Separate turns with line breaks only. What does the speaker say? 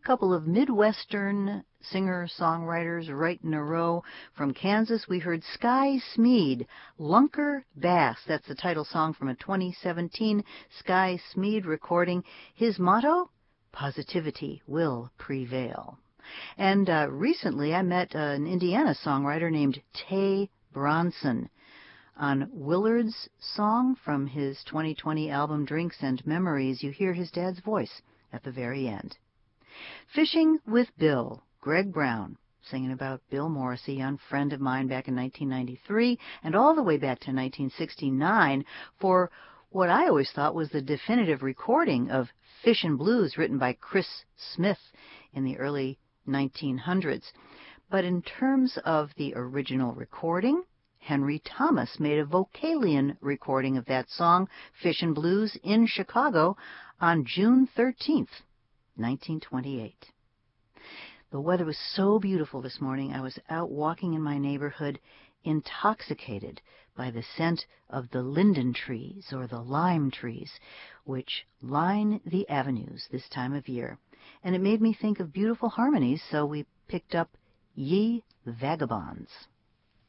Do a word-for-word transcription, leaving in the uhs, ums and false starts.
couple of Midwestern singer-songwriters right in a row. From Kansas, we heard Sky Smead, Lunker Bass. That's the title song from a twenty seventeen Sky Smead recording. His motto? Positivity will prevail. And uh, recently I met uh, an Indiana songwriter named Tay Bronson. On Willard's song from his twenty twenty album Drinks and Memories, you hear his dad's voice at the very end. Fishing with Bill, Greg Brown, singing about Bill Morris, a young friend of mine back in nineteen ninety-three, and all the way back to nineteen sixty-nine for what I always thought was the definitive recording of Fishin' Blues written by Chris Smith in the early nineteen hundreds. But in terms of the original recording, Henry Thomas made a Vocalion recording of that song, Fishin' Blues, in Chicago on June thirteenth, nineteen twenty-eight. The weather was so beautiful this morning, I was out walking in my neighborhood, intoxicated by the scent of the linden trees or the lime trees, which line the avenues this time of year. And it made me think of beautiful harmonies, so we picked up Ye Vagabonds.